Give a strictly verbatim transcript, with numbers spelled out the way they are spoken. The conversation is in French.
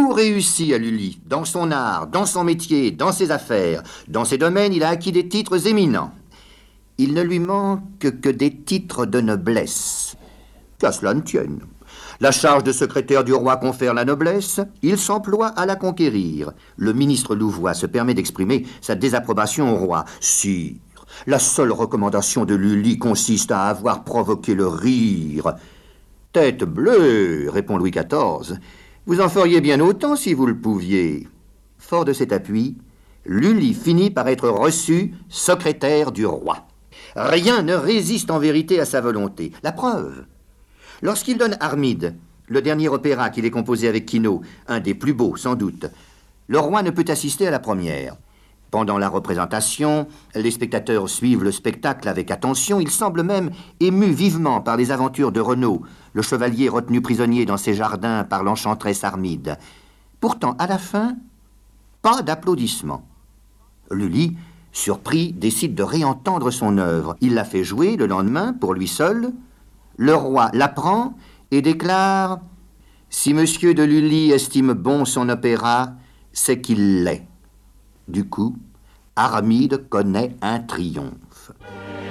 Tout réussit à Lully, dans son art, dans son métier, dans ses affaires. Dans ces domaines, il a acquis des titres éminents. Il ne lui manque que des titres de noblesse. Qu'à cela ne tienne. La charge de secrétaire du roi confère la noblesse, il s'emploie à la conquérir. Le ministre Louvois se permet d'exprimer sa désapprobation au roi. Sire, la seule recommandation de Lully consiste à avoir provoqué le rire. Tête bleue, répond Louis quatorze. Vous en feriez bien autant si vous le pouviez. Fort de cet appui, Lully finit par être reçu secrétaire du roi. Rien ne résiste en vérité à sa volonté. La preuve, lorsqu'il donne Armide, le dernier opéra qu'il ait composé avec Quinault, un des plus beaux sans doute, le roi ne peut assister à la première. Pendant la représentation, les spectateurs suivent le spectacle avec attention. Il semble même ému vivement par les aventures de Renaud, le chevalier retenu prisonnier dans ses jardins par l'enchanteresse Armide. Pourtant, à la fin, pas d'applaudissements. Lully, surpris, décide de réentendre son œuvre. Il la fait jouer le lendemain pour lui seul. Le roi l'apprend et déclare « Si monsieur de Lully estime bon son opéra, c'est qu'il l'est. » Du coup, Armide connaît un triomphe.